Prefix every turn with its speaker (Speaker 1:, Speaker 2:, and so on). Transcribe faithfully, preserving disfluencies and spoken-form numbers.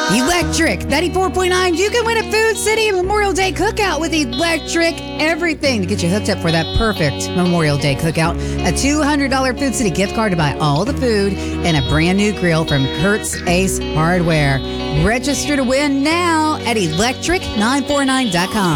Speaker 1: Electric ninety-four point nine. You can win a Food City Memorial Day cookout with Electric Everything to get you hooked up for that perfect Memorial Day cookout. A two hundred dollars Food City gift card to buy all the food and a brand new grill from Kurt's Ace Hardware. Register to win now at electric nine four nine dot com.